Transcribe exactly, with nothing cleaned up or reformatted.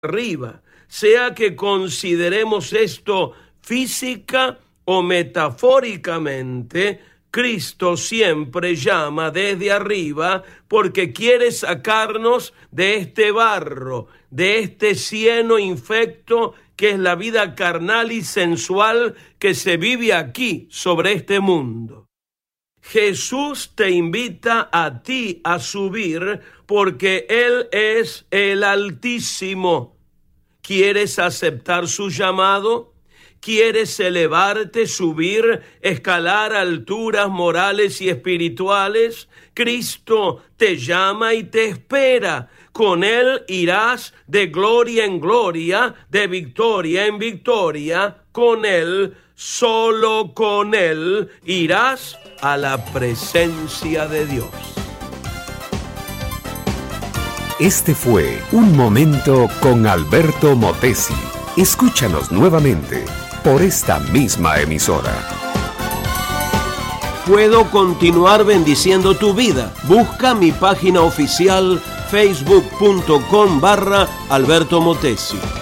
arriba, sea que consideremos esto física o metafóricamente. Cristo siempre llama desde arriba porque quiere sacarnos de este barro, de este cieno infecto que es la vida carnal y sensual que se vive aquí sobre este mundo. Jesús te invita a ti a subir porque Él es el Altísimo. ¿Quieres aceptar su llamado? ¿Quieres elevarte, subir, escalar alturas morales y espirituales? Cristo te llama y te espera. Con Él irás de gloria en gloria, de victoria en victoria. Con Él, solo con Él, irás a la presencia de Dios. Este fue Un Momento con Alberto Motesi. Escúchanos nuevamente por esta misma emisora. Puedo continuar bendiciendo tu vida. Busca mi página oficial facebook punto com barra Alberto Motesi.